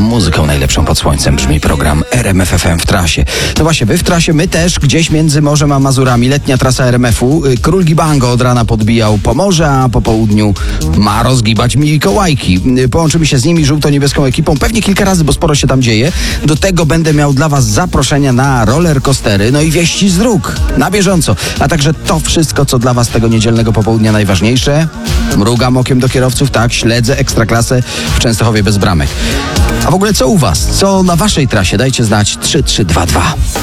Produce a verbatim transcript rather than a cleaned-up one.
Muzyką najlepszą pod słońcem brzmi program R M F F M w trasie. No właśnie, wy w trasie, my też gdzieś między morzem a Mazurami. Letnia trasa R M F-u. Król Gibango od rana podbijał Pomorze, a po południu ma rozgibać Mikołajki. Połączymy się z nimi żółto-niebieską ekipą pewnie kilka razy, bo sporo się tam dzieje. Do tego będę miał dla was zaproszenia na roller coastery, no i wieści z dróg na bieżąco. A także to wszystko, co dla was tego niedzielnego popołudnia najważniejsze. Mrugam okiem do kierowców, tak, śledzę Ekstraklasę w Częstochowie bez bramek. A w ogóle co u was? Co na waszej trasie? Dajcie znać trzy trzy dwa dwa.